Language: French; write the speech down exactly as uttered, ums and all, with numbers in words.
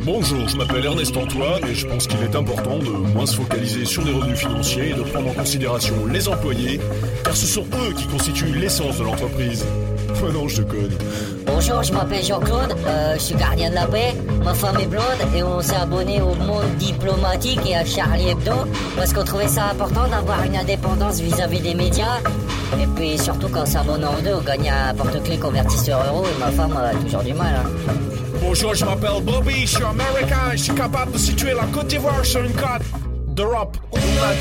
Bonjour, je m'appelle Ernest Antoine et je pense qu'il est important de moins se focaliser sur les revenus financiers et de prendre en considération les employés, car ce sont eux qui constituent l'essence de l'entreprise. Oh non, je déconne. Bonjour, je m'appelle Jean-Claude, euh, je suis gardien de la paix, ma femme est blonde et on s'est abonné au Monde Diplomatique et à Charlie Hebdo parce qu'on trouvait ça important d'avoir une indépendance vis-à-vis des médias. Et puis surtout quand on s'abonne en deux, on gagne un porte-clés convertisseur euro et ma femme a toujours du mal. Hein. Bonjour, je m'appelle Bobby, je suis américain, je suis capable de situer la Côte d'Ivoire sur une carte d'Europe.